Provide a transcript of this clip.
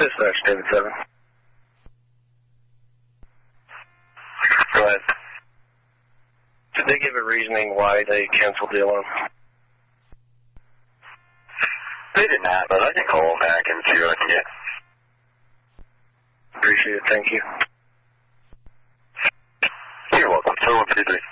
Dispatch, David 7. Go ahead. Did they give a reasoning why they canceled the alarm? They did not, but I can call them back and see what I can get. Appreciate it, thank you. You're welcome. 0133.